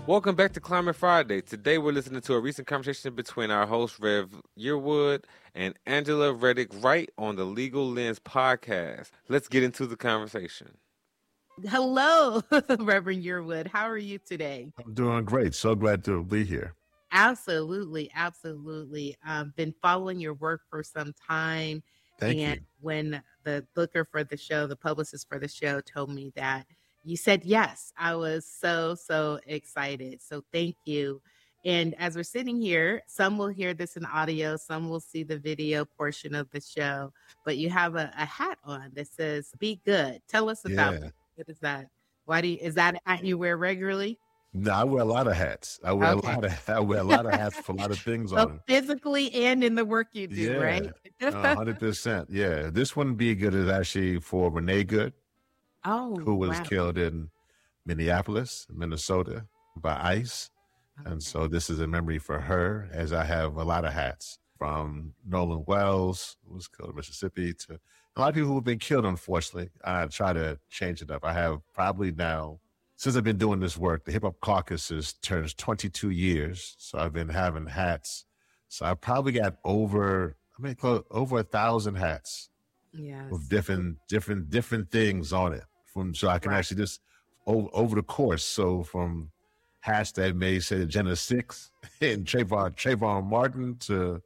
Welcome back to Climate Friday. Today we're listening to a recent conversation between our host Rev Yearwood and Angela Reddick Wright on the Legal Lens podcast. Let's get into the conversation. Hello, Reverend Yearwood. How are you today? I'm doing great. So glad to be here. Absolutely. I've been following your work for some time. Thank you. When the booker for the show, the publicist for the show told me that you said yes, I was so excited. So thank you. And as we're sitting here, some will hear this in audio, some will see the video portion of the show, but you have a hat on that says, "Be good." Tell us about what is that? Is that a hat you wear regularly? No, I wear a lot of hats. I wear a lot of hats for a lot of things on them. Physically and in the work you do, right? 100%. Yeah. This one, "Be Good," is actually for Renee Good. Who was killed in Minneapolis, Minnesota by ICE. Okay. And so this is a memory for her, as I have a lot of hats, from Nolan Wells, who was killed in Mississippi, to a lot of people who have been killed, unfortunately. I try to change it up. I have probably now, since I've been doing this work, the Hip Hop Caucus turns 22 years. So I've been having hats. So I probably got over 1,000 hats. Yes. With different things on it. So I can actually just over the course. So from hats that may say Agenda 6 and Trayvon Martin to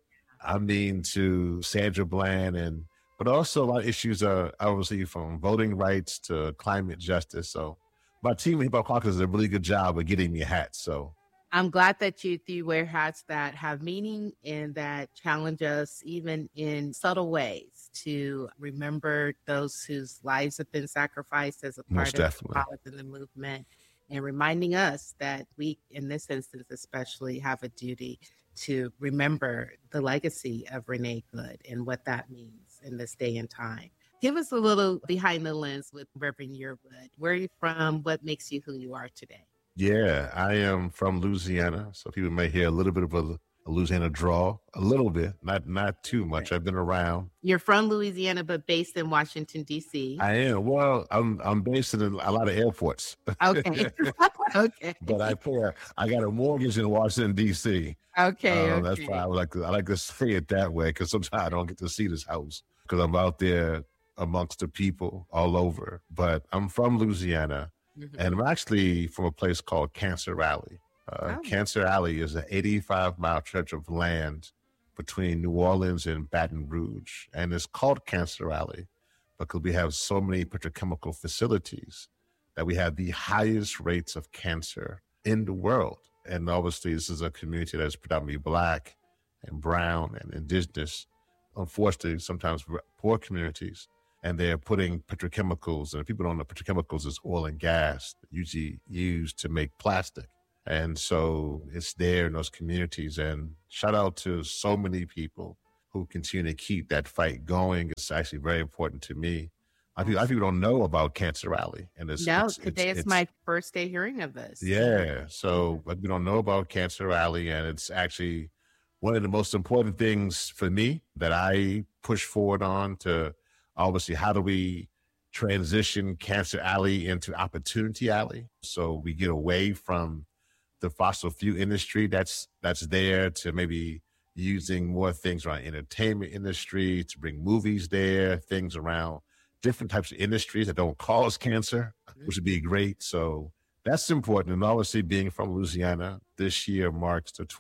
Sandra Bland, but also a lot of issues are obviously from voting rights to climate justice. So my team at Hip Hop Caucus does a really good job of getting me hats. So I'm glad that you wear hats that have meaning and that challenge us even in subtle ways to remember those whose lives have been sacrificed as a part of the cause and the movement, and reminding us that we, in this instance especially, have a duty to remember the legacy of Renee Good and what that means in this day and time. Give us a little behind the lens with Reverend Yearwood. Where are you from? What makes you who you are today? Yeah, I am from Louisiana, so people may hear a little bit of a Louisiana drawl, a little bit, not too much. I've been around. You're from Louisiana, but based in Washington, D.C. I am. Well, I'm based in a lot of airports. Okay. Okay. But I got a mortgage in Washington, D.C. Okay. That's why I like to say it that way, because sometimes I don't get to see this house because I'm out there amongst the people all over. But I'm from Louisiana. And I'm actually from a place called Cancer Alley. Cancer Alley is an 85-mile stretch of land between New Orleans and Baton Rouge. And it's called Cancer Alley because we have so many petrochemical facilities that we have the highest rates of cancer in the world. And obviously, this is a community that's predominantly Black and brown and indigenous, unfortunately, sometimes poor communities. And they're putting petrochemicals, and people don't know petrochemicals is oil and gas, usually used to make plastic. And so it's there in those communities. And shout out to so many people who continue to keep that fight going. It's actually very important to me. A lot of people don't know about Cancer Alley. And today is my first day hearing of this. Yeah. So we don't know about Cancer Alley, and it's actually one of the most important things for me that I push forward on to. Obviously, how do we transition Cancer Alley into Opportunity Alley? So we get away from the fossil fuel industry that's there to maybe using more things around entertainment industry, to bring movies there, things around different types of industries that don't cause cancer, which would be great. So that's important. And obviously, being from Louisiana, this year marks the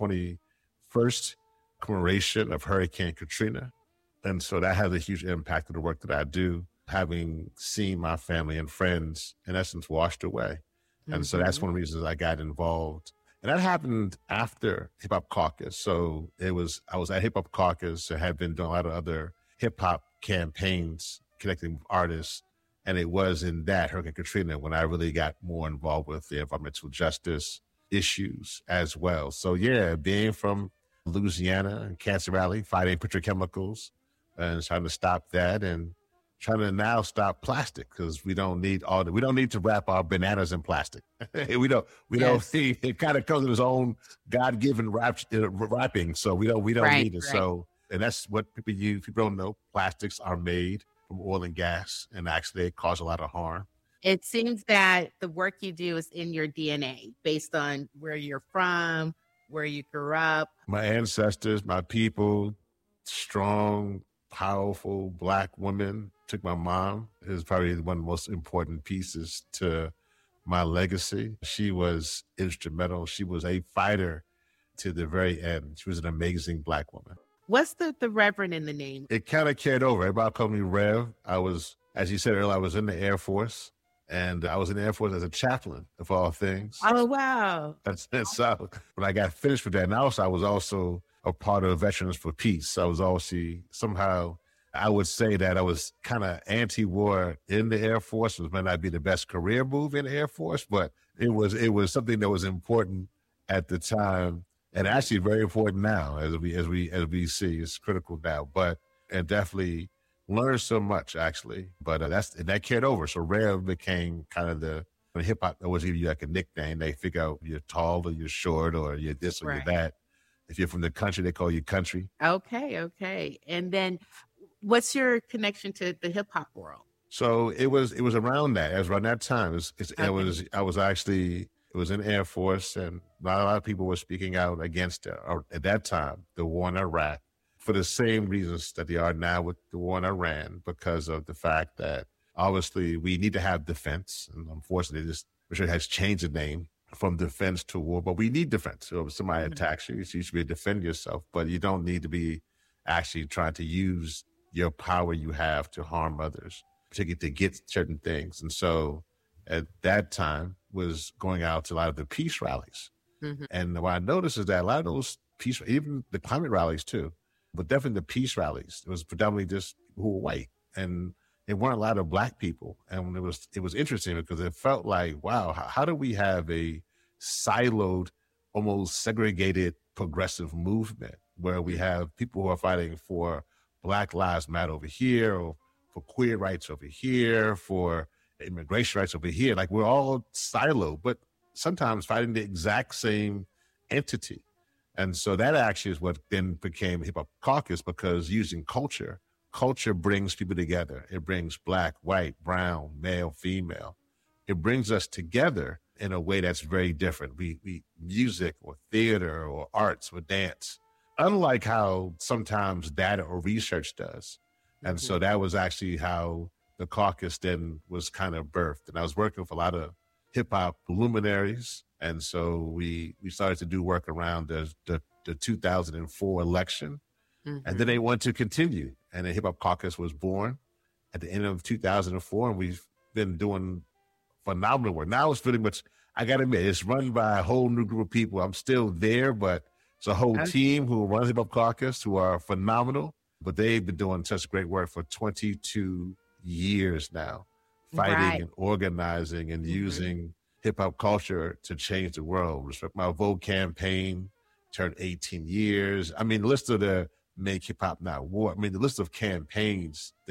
21st commemoration of Hurricane Katrina. And so that has a huge impact on the work that I do, having seen my family and friends, in essence, washed away. And so that's one of the reasons I got involved. And that happened after Hip Hop Caucus. So I was at Hip Hop Caucus and had been doing a lot of other hip hop campaigns, connecting with artists. And it was in that Hurricane Katrina when I really got more involved with the environmental justice issues as well. So yeah, being from Louisiana and Cancer Alley, fighting petrochemicals, and trying to stop that, and trying to now stop plastic, because we don't need to wrap our bananas in plastic. we don't see it kind of comes in its own God-given wrapping. So we don't need it. Right. So, and that's what people use. People don't know plastics are made from oil and gas, and actually they cause a lot of harm. It seems that the work you do is in your DNA based on where you're from, where you grew up. My ancestors, my people, strong, powerful Black women. Took my mom is probably one of the most important pieces to my legacy. She was instrumental. She was a fighter to the very end. She was an amazing Black woman. What's the Reverend in the name? It kind of carried over. Everybody called me Rev. I was, as you said earlier, I was in the Air Force, and I was in the Air Force as a chaplain, of all things. Oh, wow. And so when I got finished with that, and also I was also a part of Veterans for Peace. I was also somehow, I would say that I was kind of anti-war in the Air Force. It might not be the best career move in the Air Force, but it was something that was important at the time, and actually very important now as we see. It's critical now, but and definitely learned so much actually. But that carried over. So Rev became kind of the hip hop. Always give you like a nickname. They figure out you're tall or you're short or you're this or Right. you're that. If you're from the country, they call you country. Okay. And then what's your connection to the hip hop world? So it was around that. It was around that time. It was in Air Force, and not a lot of people were speaking out against it at that time, the war in Iraq, for the same reasons that they are now with the war in Iran, because of the fact that obviously we need to have defense. And unfortunately, this has changed the name from defense to war, but we need defense. So if somebody attacks you, you should be defend yourself, but you don't need to be actually trying to use your power you have to harm others, particularly to get certain things. And so at that time was going out to a lot of the peace rallies. Mhm. And what I noticed is that a lot of those peace, even the climate rallies too, but definitely the peace rallies, it was predominantly just who were white. And there weren't a lot of Black people. And it was interesting because it felt like, wow, how do we have a siloed, almost segregated progressive movement where we have people who are fighting for Black Lives Matter over here, or for queer rights over here, for immigration rights over here. Like we're all siloed, but sometimes fighting the exact same entity. And so that actually is what then became Hip Hop Caucus, because using culture brings people together. It brings Black, white, brown, male, female. It brings us together in a way that's very different. We music or theater or arts or dance, unlike how sometimes data or research does. And so that was actually how the caucus then was kind of birthed. And I was working with a lot of hip hop luminaries. And so we started to do work around the 2004 election. And then they wanted to continue. And the Hip Hop Caucus was born at the end of 2004. And we've been doing phenomenal work. Now it's pretty much, I got to admit, it's run by a whole new group of people. I'm still there, but it's a whole team who runs Hip Hop Caucus who are phenomenal. But they've been doing such great work for 22 years now, fighting and organizing and using hip hop culture to change the world. Respect My Vote campaign turned 18 years. I mean, the list of the Make Hip Hop Not War. I mean, the list of campaigns